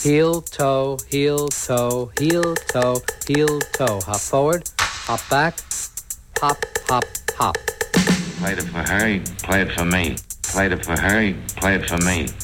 Heel, toe, heel, toe, heel, toe, heel, toe. Hop forward, hop back, hop, hop, hop. Played it for her, play it for me. Played it for her, play it for me.